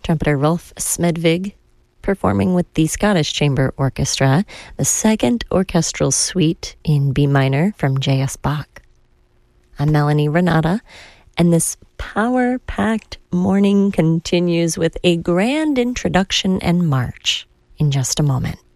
trumpeter Rolf Smedvig, performing with the Scottish Chamber Orchestra, the second orchestral suite in B minor from J.S. Bach. I'm Melanie Renata, and this power-packed morning continues with a grand introduction and march in just a moment.